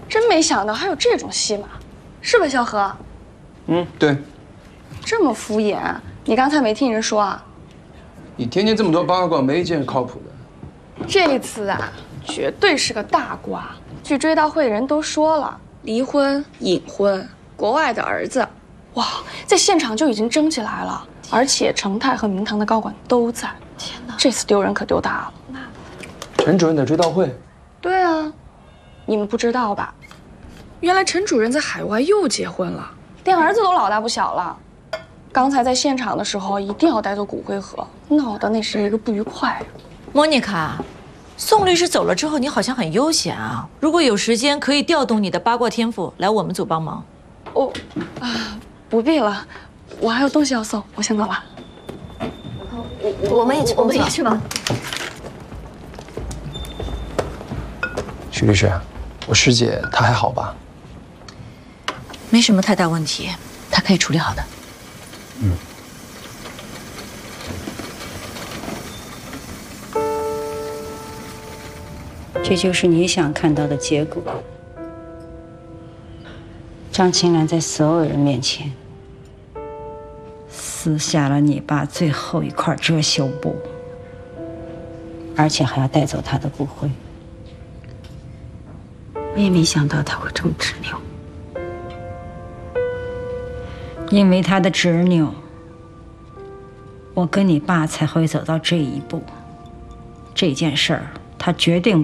真没想到还有这种戏码，是吧，萧何？ 对。 这么敷衍，你刚才没听人说啊？ 你天天这么多八卦，没一件靠谱的。 这次啊，绝对是个大瓜。据追悼会的人都说了，离婚、隐婚、国外的儿子，哇，在现场就已经争起来了，而且成泰和明堂的高管都在。天哪，这次丢人可丢大了。 陈主任的追悼会？ 对啊，你们不知道吧？原来陈主任在海外又结婚了，连儿子都老大不小了。刚才在现场的时候，一定要带走骨灰盒，闹得那是一个不愉快。 莫妮卡，宋律师走了之后，你好像很悠闲啊。如果有时间，可以调动你的八卦天赋来我们组帮忙。 不必了，我还有东西要送，我先走了。 我们也去吧。 徐律师，我师姐她还好吧？ 没什么太大问题，她可以处理好的。 这就是你想看到的结果。张青兰在所有人面前撕下了你爸最后一块遮羞布，而且还要带走他的骨灰。我也没想到他会这么执拗，因为他的执拗，我跟你爸才会走到这一步。这件事儿，他决定